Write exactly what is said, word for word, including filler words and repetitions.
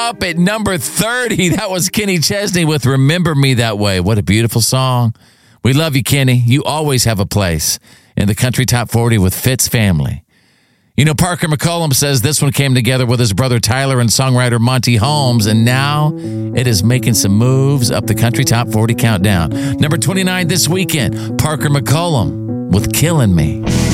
up at number thirty. That was Kenny Chesney with Remember Me That Way. What a beautiful song. We love you, Kenny. You always have a place in the Country Top forty with Fitz Family. You know, Parker McCollum says this one came together with his brother Tyler and songwriter Monty Holmes, and now it is making some moves up the Country Top forty countdown. Number twenty-nine this weekend, Parker McCollum with Killing Me.